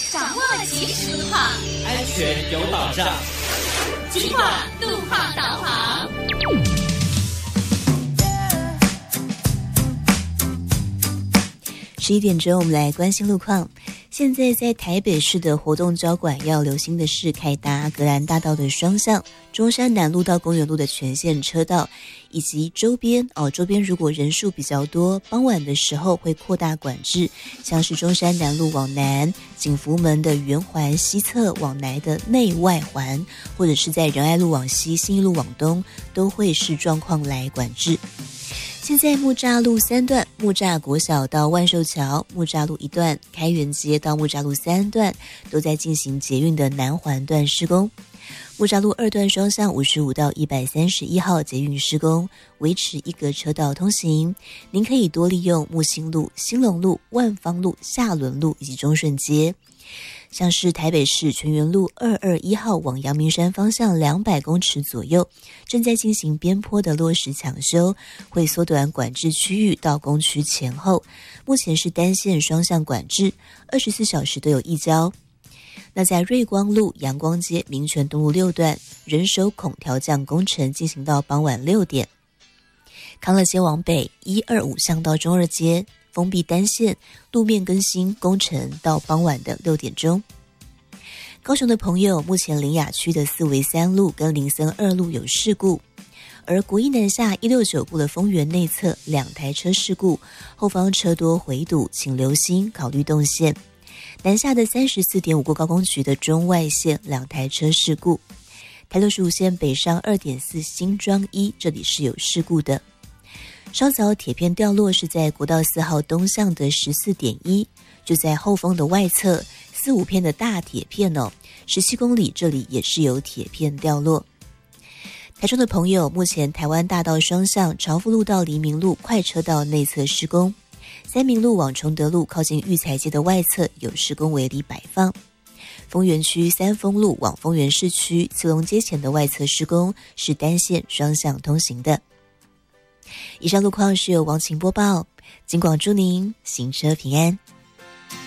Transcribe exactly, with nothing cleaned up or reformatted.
掌握即时路况， 安全有保障。 警广路况导航。 十一点钟，我们来关心路况。现在在台北市的活动交管要留心的是凯达格兰大道的双向、中山南路到公园路的全线车道，以及周边哦，周边如果人数比较多，傍晚的时候会扩大管制，像是中山南路往南、景福门的圆环西侧往南的内外环，或者是在仁爱路往西、信义路往东，都会视状况来管制。现在木栅路三段，木栅国小到万寿桥，木栅路一段，开元街到木栅路三段都在进行捷运的南环段施工。木栅路二段双向五十五到一百三十一号捷运施工，维持一格车道通行。您可以多利用木星路、兴隆路、万芳路、下仑路以及中顺街。像是台北市全园路二二一号往阳明山方向两百公尺左右，正在进行边坡的落石抢修，会缩短管制区域到工区前后。目前是单线双向管制，二十四小时都有一交。那在瑞光路、阳光街、民权东路六段，人手孔调降工程进行到傍晚六点。康乐街往北一二五巷到中二街封闭单线，路面更新工程到傍晚的六点钟。高雄的朋友，目前苓雅区的四维三路跟林森二路有事故，而国一南下一六九路的丰原内侧两台车事故，后方车多回堵，请留心考虑动线。南下的 三十四点五 过高工局的中外线两台车事故，台六十五线北上 二点四 新庄一这里是有事故的。稍早铁片掉落是在国道四号东向的 十四点一， 就在后峰的外侧四五片的大铁片哦，十七公里这里也是有铁片掉落。台中的朋友，目前台湾大道双向朝福路到黎明路快车道内侧施工，三民路往崇德路靠近育才街的外侧有施工围篱摆放，丰原区三丰路往丰原市区慈龙街前的外侧施工是单线双向通行的。以上路况是由王晴播报，警广祝您行车平安。